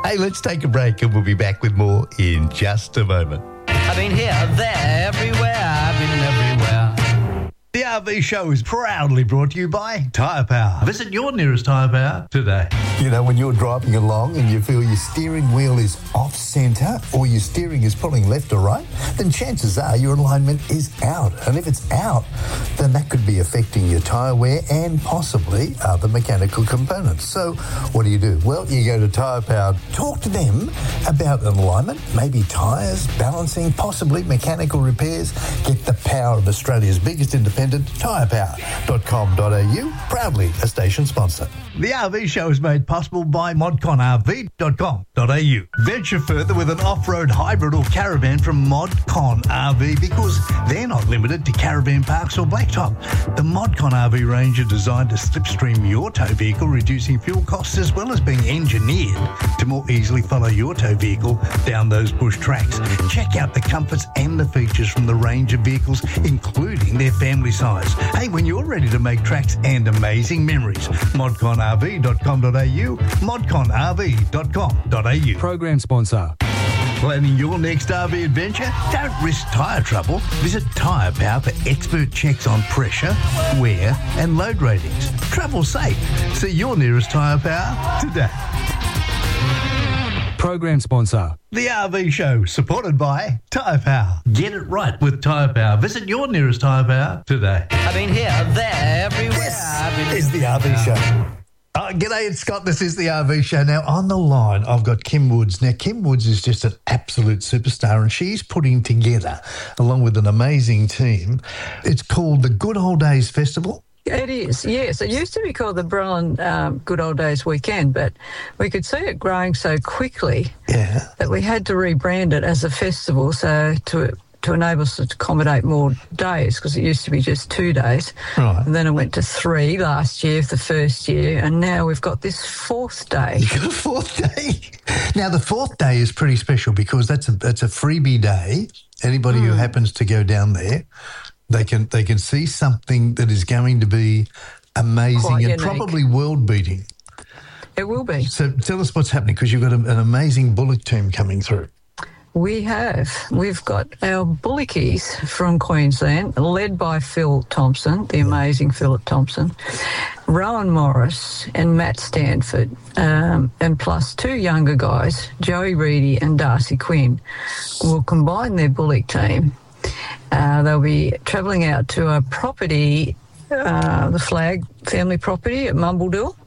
Hey, let's take a break and we'll be back with more in just a moment. I've been here, there, everywhere. I've been everywhere. The RV Show is proudly brought to you by Tyre Power. Visit your nearest Tyre Power today. You know, when you're driving along and you feel your steering wheel is off-centre or your steering is pulling left or right, then chances are your alignment is out. And if it's out, then that could be affecting your tyre wear and possibly other mechanical components. So what do? Well, you go to Tyre Power, talk to them about an alignment, maybe tyres, balancing, possibly mechanical repairs. Get the power of Australia's biggest independent, tyrepower.com.au, proudly a station sponsor. The RV Show is made possible by modconrv.com.au. Venture further with an off-road hybrid or caravan from ModCon RV because they're not limited to caravan parks or blacktop. The ModCon RV range are designed to slipstream your tow vehicle, reducing fuel costs as well as being engineered to more easily follow your tow vehicle down those bush tracks. Check out the comforts and the features from the range of vehicles, including their family size. Hey, when you're ready to make tracks and amazing memories, modconrv.com.au, modconrv.com.au. Program sponsor. Planning your next RV adventure? Don't risk tyre trouble. Visit Tyre Power for expert checks on pressure, wear and load ratings. Travel safe. See your nearest Tyre Power today. Program sponsor. The RV Show, supported by Tyre Power. Get it right with Tyre Power. Visit your nearest Tyre Power today. I've been here, there, everywhere. This is the RV Show. G'day, it's Scott. This is the RV Show. Now, on the line, I've got Kim Woods. Now, Kim Woods is just an absolute superstar, and she's putting together, along with an amazing team, it's called the Good Old Days Festival. It is, yes. It used to be called the Berlin Good Old Days Weekend, but we could see it growing so quickly that we had to rebrand it as a festival so to enable us to accommodate more days, because it used to be just 2 days. Right. And then it went to 3 last year, the first year, and now we've got this 4th day. You've got a 4th day? Now, the 4th day is pretty special because that's a freebie day. Anybody who happens to go down there, they can see something that is going to be amazing Quite and unique. probably world-beating. It will be. So tell us what's happening, because you've got an amazing bullock team coming through. We've got our bullickies from Queensland, led by Phil Thompson, the amazing Philip Thompson, Rowan Morris and Matt Stanford, and plus 2 younger guys, Joey Reedy and Darcy Quinn, will combine their bullock team. They'll be travelling out to a property, the Flag family property at Mumbledale,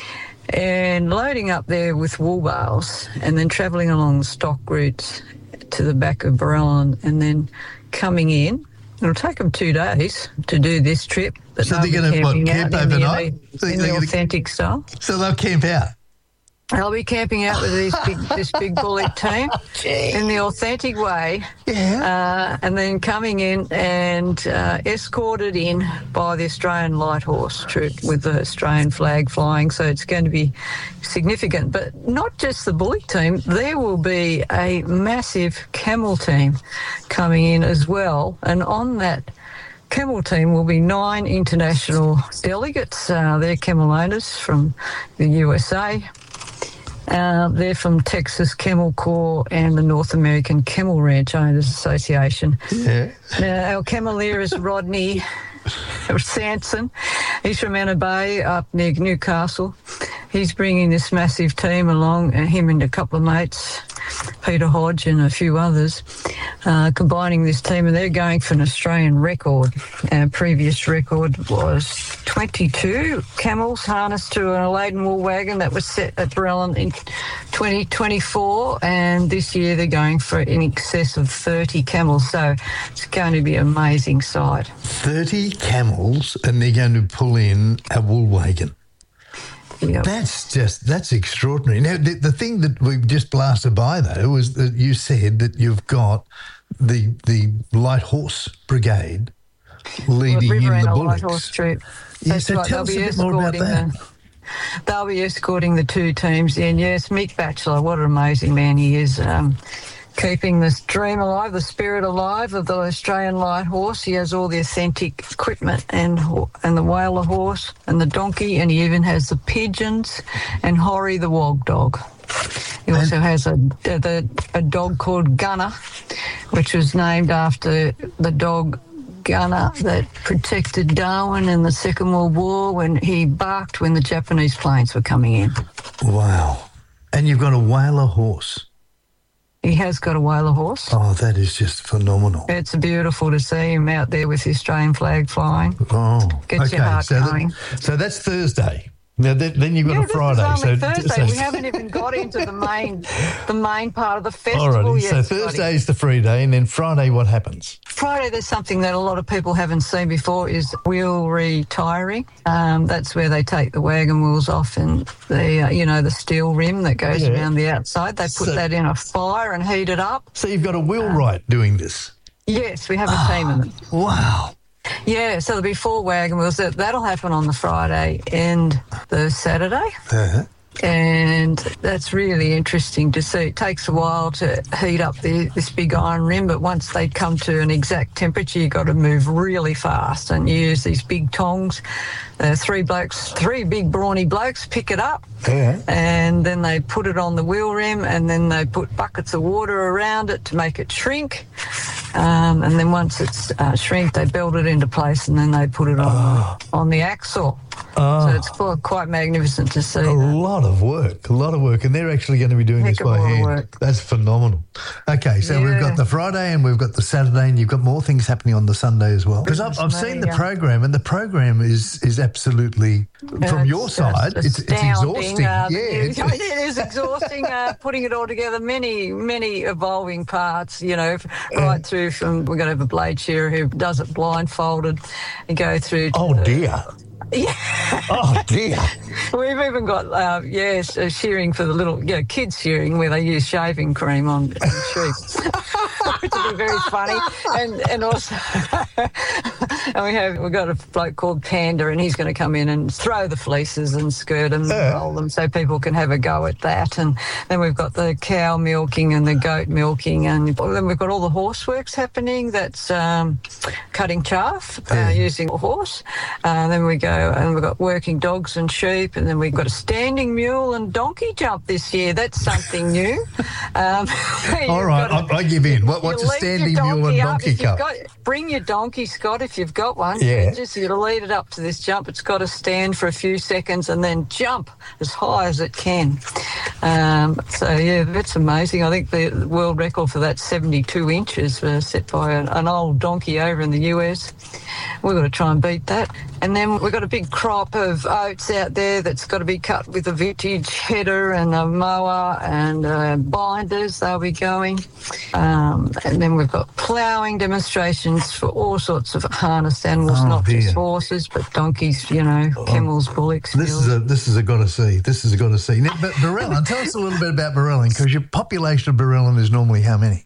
and loading up there with wool bales and then travelling along the stock routes to the back of Barellan and then coming in. It'll take them 2 days to do this trip. But So they're going to camp overnight? In the authentic style. So they'll camp out? They'll be camping out with this big bullock team in the authentic way, and then coming in and escorted in by the Australian Light Horse troop with the Australian flag flying. So it's going to be significant. But not just the bullock team, there will be a massive camel team coming in as well. And on that camel team will be 9 international delegates. They're camel owners from the USA. They're from Texas Camel Corps and the North American Camel Ranch Owners Association. Yeah. Our cameleer is Rodney Sanson. He's from Anna Bay up near Newcastle. He's bringing this massive team along, him and a couple of mates, Peter Hodge and a few others, combining this team, and they're going for an Australian record. Our previous record was 22 camels harnessed to a laden wool wagon that was set at Barellan in 2024, and this year they're going for in excess of 30 camels, so it's going to be an amazing sight. 30 camels, and they're going to pull in a wool wagon. Yep. That's extraordinary. Now, the thing that we've just blasted by, though, was that you said that you've got the Light Horse Brigade leading in the bullocks. Light Horse troop. Yeah, so tell us a bit more about that. They'll be escorting the 2 teams in. Yes, Mick Batchelor, what an amazing man he is. Keeping this dream alive, the spirit alive of the Australian Light Horse. He has all the authentic equipment and the Whaler horse and the donkey, and he even has the pigeons and Horry the wog dog. He also has a dog called Gunner, which was named after the dog Gunner that protected Darwin in the Second World War when he barked when the Japanese planes were coming in. Wow. And you've got a Whaler horse. He has got a Whaler horse. Oh, that is just phenomenal. It's beautiful to see him out there with the Australian flag flying. Oh, Gets your heart going. So that's Thursday. Now then you've got a Friday. This is only Thursday. We haven't even got into the main part of the festival Alrighty, yet. so Thursday is the free day, and then Friday, what happens? Friday, there's something that a lot of people haven't seen before is wheel retiring. That's where they take the wagon wheels off and the steel rim that goes around the outside. They put that in a fire and heat it up. So you've got a wheelwright doing this? Yes, we have a team of them. Wow. Yeah, so there'll be 4 wagon wheels. That'll happen on the Friday and the Saturday. Uh-huh. And that's really interesting to see. It takes a while to heat up this big iron rim, but once they come to an exact temperature, you've got to move really fast and use these big tongs. 3 big brawny blokes pick it up, and then they put it on the wheel rim, and then they put buckets of water around it to make it shrink. And then once it's shrink, they build it into place, and then they put it on the axle. So it's quite magnificent to see. A lot of work, and they're actually going to be doing this by hand. That's phenomenal. Okay, so we've got the Friday and we've got the Saturday, and you've got more things happening on the Sunday as well. Because I've seen the program, and the program is absolutely, from your side, it's exhausting. It is exhausting putting it all together. Many evolving parts, right through from, we're going to have a blade shearer who does it blindfolded and go through to dear. Yeah. Oh, dear. We've even got, shearing for the little, kids shearing where they use shaving cream on sheep, which would be very funny. And also, and we've got a bloke called Panda, and he's going to come in and throw the fleeces and skirt them and roll them so people can have a go at that. And then we've got the cow milking and the goat milking, and then we've got all the horse works happening. That's cutting chaff using a horse. Then we go and we've got working dogs and sheep, and then we've got a standing mule and donkey jump this year. That's something new. All right, I give in. What's a standing mule and donkey cup? Bring your donkey, Scott, if you've got one. Yeah. Just you lead it up to this jump. It's got to stand for a few seconds and then jump as high as it can. That's amazing. I think the world record for that 72 inches was set by an old donkey over in the US. We've got to try and beat that. And then we've got a big crop of oats out there that's got to be cut with a vintage header and a mower and binders. They'll be going. And then we've got ploughing demonstrations for all sorts of harnessed animals, not just horses, but donkeys, camels, bullocks. This is a got to see. This is a got to see. Now, but Barellan, tell us a little bit about Barellan, because your population of Barellan is normally how many?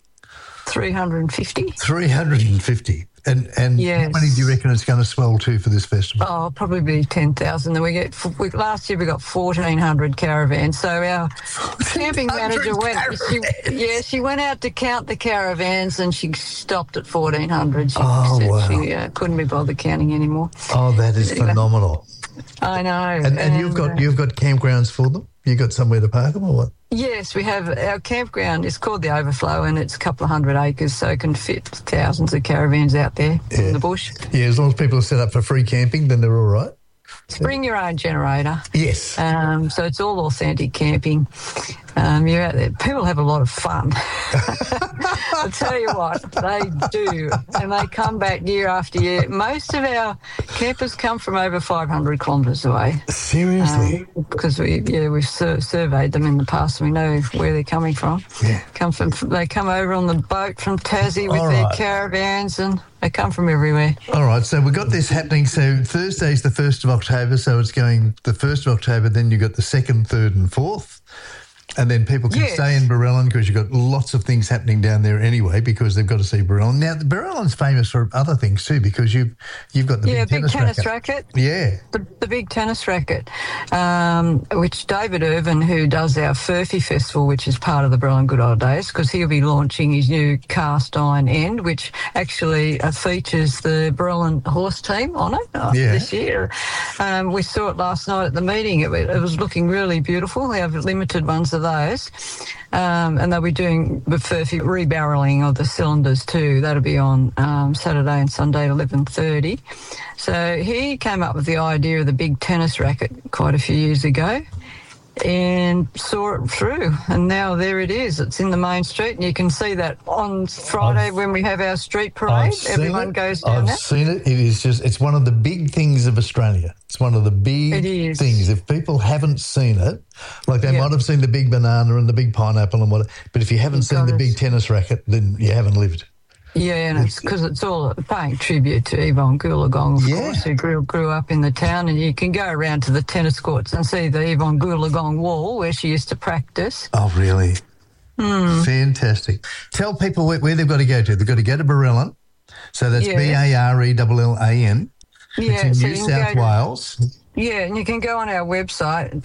350. 350. And yes. How many do you reckon it's going to swell to for this festival? Oh, probably 10,000. Then last year we got 1,400 caravans. So our camping manager she went out to count the caravans, and she stopped at 1,400. She said she couldn't be bothered counting anymore. Oh, that is phenomenal. I know. And you've got campgrounds for them? You got somewhere to park them or what? Yes, we have. Our campground is called the Overflow, and it's a couple of 100 acres, so it can fit thousands of caravans out there in the bush. Yeah, as long as people are set up for free camping, then they're all right. Bring your own generator. Yes. So it's all authentic camping. You're out there. People have a lot of fun. I'll tell you what, they do. And they come back year after year. Most of our campers come from over 500 kilometres away. Seriously? Because we've surveyed them in the past, and we know where they're coming from. Yeah. They come over on the boat from Tassie with their caravans, and they come from everywhere. All right, so we've got this happening. So Thursday's the 1st of October, so it's going the 1st of October, then you've got the 2nd, 3rd and 4th. And then people can stay in Barellan because you've got lots of things happening down there anyway, because they've got to see Barellan. Now, Barellan's famous for other things too, because you've got the big tennis racket. Yeah. The big tennis racket, which David Irvin, who does our Furphy Festival, which is part of the Barellan Good Old Days, because he'll be launching his new cast iron end, which actually features the Barellan horse team on it this year. We saw it last night at the meeting. It was looking really beautiful. They have limited ones of those those. And they'll be doing the Furphy rebarrelling of the cylinders too. That'll be on Saturday and Sunday at 11:30. So he came up with the idea of the big tennis racket quite a few years ago and saw it through. And now there it is. It's in the main street, and you can see that on Friday when we have our street parade. Everyone goes down there. I've seen it. It's one of the big things of Australia. It's one of the big things. If people haven't seen it, like they might have seen the big banana and the big pineapple and whatever, but if you haven't seen the big tennis racket, then you haven't lived. Yeah, and it's because it's all paying tribute to Yvonne Goolagong, of course, who grew up in the town. And you can go around to the tennis courts and see the Yvonne Goolagong wall where she used to practice. Oh, really? Fantastic. Tell people where they've got to go to. They've got to go to Barellan. So that's Barellan. Yeah, it's in New South Wales. Yeah, and you can go on our website,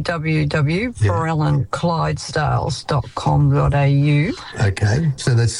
www.barellandclydesdales.com.au. Okay, so that's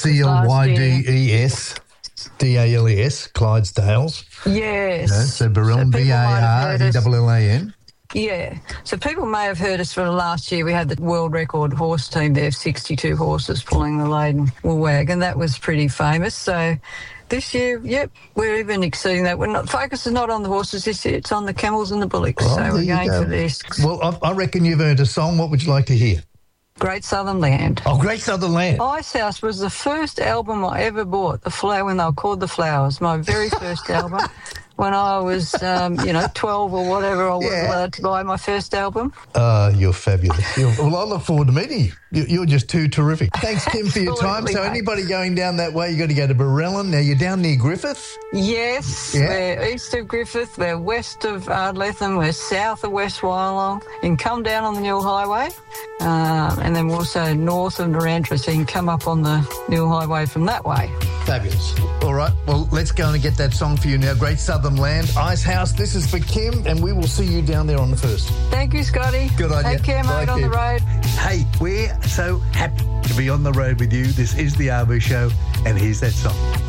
CLYDESDALES, Clydesdales. Yes. So Barellan, BARELLAN. Yeah. So people may have heard us for the last year. We had the world record horse team there, 62 horses pulling the laden wool wagon. That was pretty famous. So this year, we're even exceeding that. Focus is not on the horses this year, it's on the camels and the bullocks. So we're going for this. Well, I reckon you've earned a song. What would you like to hear? Great Southern Land. Oh, Great Southern Land. Ice House was the first album I ever bought, when they were called The Flowers, my very first album. When I was, 12 or whatever, I was allowed to buy my first album. You're fabulous. Well, I look forward to meeting you. You're just too terrific. Thanks, Kim, for your time. So anybody going down that way, you got to go to Barellan. Now, you're down near Griffith? Yes. Yeah. We're east of Griffith. We're west of Ardlethan. We're south of West Wyalong. You can come down on the Newell Highway. And then we're also north of Narrandera, so you can come up on the Newell Highway from that way. Fabulous. All right, well, let's go and get that song for you now. Great Southern Land, Ice House. This is for Kim, and we will see you down there on the 1st. Thank you, Scotty. Good idea. Take care, mate, on the road. Hey, we're so happy to be on the road with you. This is the Arvo Show, and here's that song.